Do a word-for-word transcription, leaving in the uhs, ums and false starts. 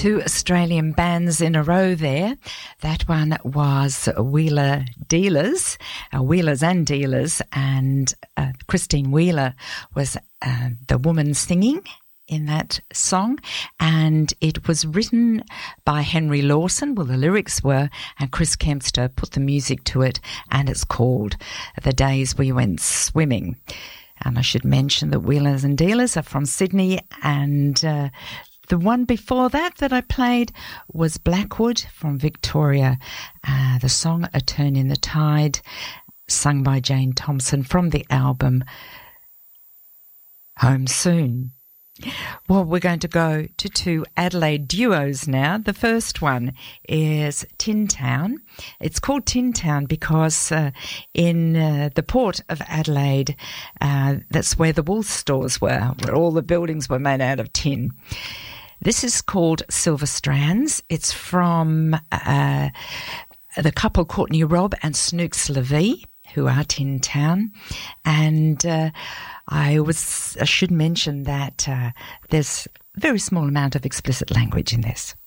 two Australian bands in a row there. That one was Wheeler Dealers, uh, Wheelers and Dealers, and uh, Christine Wheeler was uh, the woman singing in that song, and it was written by Henry Lawson, well the lyrics were, and Chris Kempster put the music to it, and it's called The Days We Went Swimming. And I should mention that Wheelers and Dealers are from Sydney, and uh, the one before that that I played was Blackwood from Victoria, uh, the song A Turn in the Tide, sung by Jane Thompson from the album Home Soon. Well, we're going to go to two Adelaide duos now. The first one is Tin Town. It's called Tin Town because uh, in uh, the port of Adelaide, uh, that's where the wool stores were, where all the buildings were made out of tin. This is called Silver Strands. It's from uh, the couple Courtney Robb and Snooks Levy, who are Tin Town, and uh, I was I should mention that uh, there's a very small amount of explicit language in this.